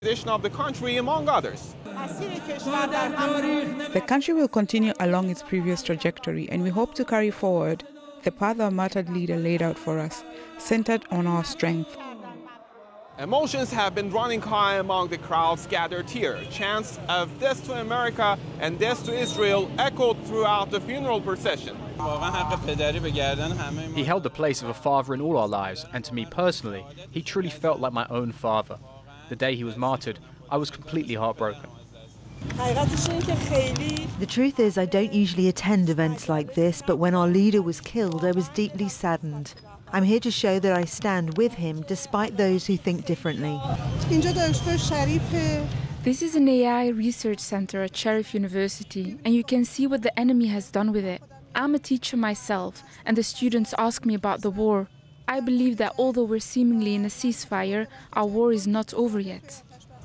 of the country, among others. The country will continue along its previous trajectory, and we hope to carry forward the path our martyred leader laid out for us, centered on our strength. Emotions have been running high among the crowds gathered here. Chants of "Death to America" and "Death to Israel" echoed throughout the funeral procession. He held the place of a father in all our lives, and to me personally, he truly felt like my own father. The day he was martyred, I was completely heartbroken. The truth is, I don't usually attend events like this, but when our leader was killed, I was deeply saddened. I'm here to show that I stand with him, despite those who think differently. This is an AI research center at Sharif University, and you can see what the enemy has done with it. I'm a teacher myself, and the students ask me about the war. I believe that although we're seemingly in a ceasefire, our war is not over yet.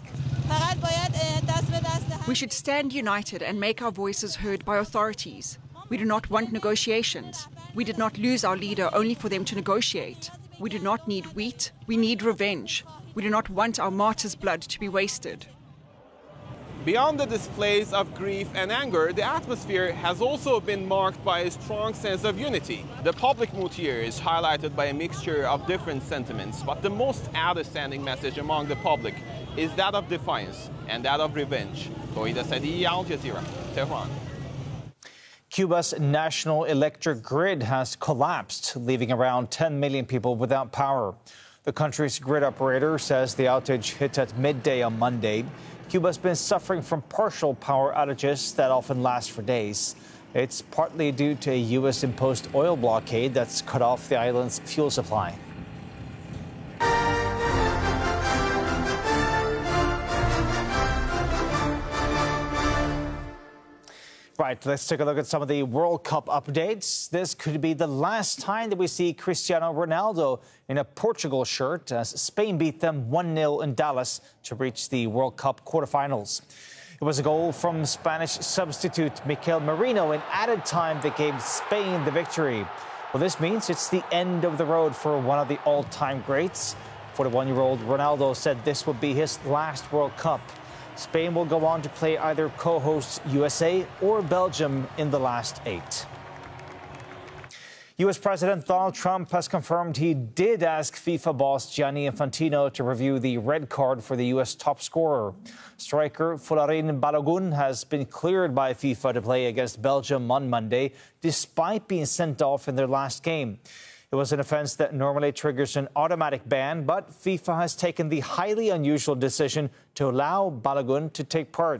We should stand united and make our voices heard by authorities. We do not want negotiations. We did not lose our leader only for them to negotiate. We do not need wheat, we need revenge. We do not want our martyrs' blood to be wasted. Beyond the displays of grief and anger, the atmosphere has also been marked by a strong sense of unity. The public mood here is highlighted by a mixture of different sentiments, but the most outstanding message among the public is that of defiance and that of revenge. Tohid Asadi, Al Jazeera, Tehran. Cuba's national electric grid has collapsed, leaving around 10 million people without power. The country's grid operator says the outage hit at midday on Monday. Cuba's been suffering from partial power outages that often last for days. It's partly due to a U.S.-imposed oil blockade that's cut off the island's fuel supply. Right, let's take a look at some of the World Cup updates. This could be the last time that we see Cristiano Ronaldo in a Portugal shirt as Spain beat them 1-0 in Dallas to reach the World Cup quarterfinals. It was a goal from Spanish substitute Mikel Merino in added time that gave Spain the victory. Well, this means it's the end of the road for one of the all-time greats. 41-year-old Ronaldo said this would be his last World Cup. Spain will go on to play either co-hosts USA or Belgium in the last 8. U.S. President Donald Trump has confirmed he did ask FIFA boss Gianni Infantino to review the red card for the U.S. top scorer. Striker Folarin Balogun has been cleared by FIFA to play against Belgium on Monday, despite being sent off in their last game. It was an offence that normally triggers an automatic ban, but FIFA has taken the highly unusual decision to allow Balogun to take part.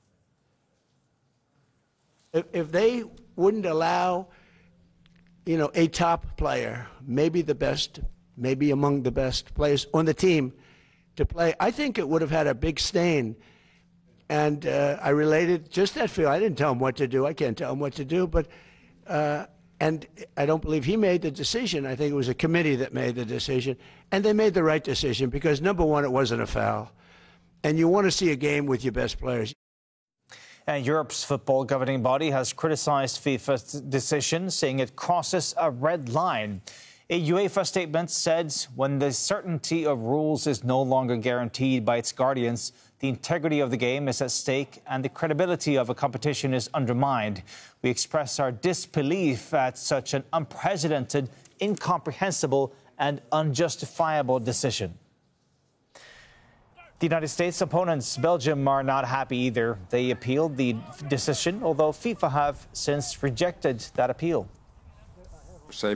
If they wouldn't allow, a top player, maybe the best, maybe among the best players on the team to play, I think it would have had a big stain. And I related just that feel. I didn't tell him what to do. I can't tell him what to do, but... And I don't believe he made the decision. I think it was a committee that made the decision. And they made the right decision because, number one, it wasn't a foul. And you want to see a game with your best players. And Europe's football governing body has criticized FIFA's decision, saying it crosses a red line. A UEFA statement said when the certainty of rules is no longer guaranteed by its guardians, the integrity of the game is at stake and the credibility of a competition is undermined. We express our disbelief at such an unprecedented, incomprehensible and unjustifiable decision. The United States opponents, Belgium, are not happy either. They appealed the decision, although FIFA have since rejected that appeal. I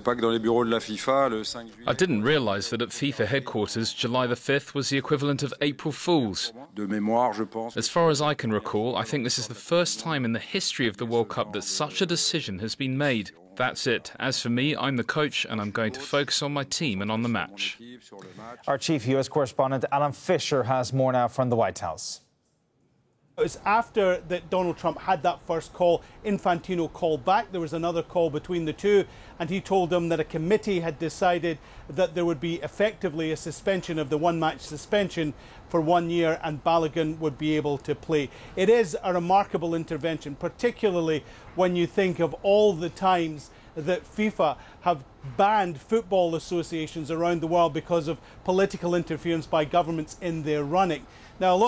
didn't realize that at FIFA headquarters, July the 5th was the equivalent of April Fool's. As far as I can recall, I think this is the first time in the history of the World Cup that such a decision has been made. That's it. As for me, I'm the coach and I'm going to focus on my team and on the match. Our chief U.S. correspondent, Alan Fisher, has more now from the White House. It was after that Donald Trump had that first call, Infantino called back. There was another call between the two, and he told them that a committee had decided that there would be effectively a suspension of the one-match suspension for 1 year, and Balogun would be able to play. It is a remarkable intervention, particularly when you think of all the times that FIFA have banned football associations around the world because of political interference by governments in their running. Now, a lot